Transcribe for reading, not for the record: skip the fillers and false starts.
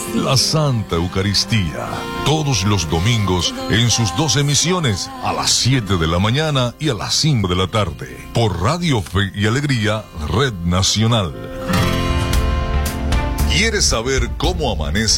La Santa Eucaristía, todos los domingos en sus 2 emisiones, a las 7 de la mañana y a las 5 de la tarde, por Radio Fe y Alegría, Red Nacional. ¿Quieres saber cómo amanece